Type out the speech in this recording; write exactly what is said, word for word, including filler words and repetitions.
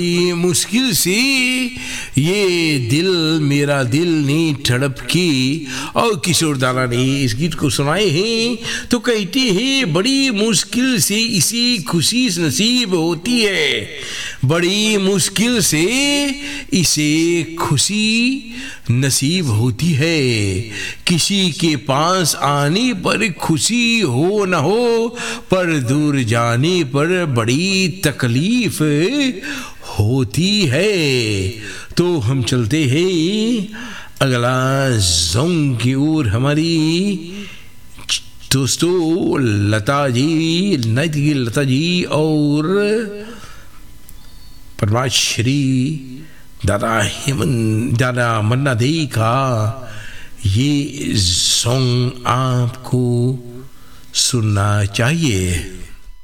ये मुश्किल से ये दिल मेरा दिल ने तड़प की। और किशोर दाना ने इस गीत को सुनाए हैं तो कहते हैं बड़ी मुश्किल से इसे खुशी नसीब होती है, बड़ी मुश्किल से इसे खुशी नसीब होती है। किसी के पास आने पर खुशी हो न हो, पर दूर जाने पर बड़ी तकलीफ होती है। तो हम चलते हैं अगला जोंग की ओर। हमारी दोस्तों लता जी, नैतिकी लता जी और पद्माश्री दादा हेमंत दादा मन्ना दे का ये सॉन्ग आपको सुनना चाहिए।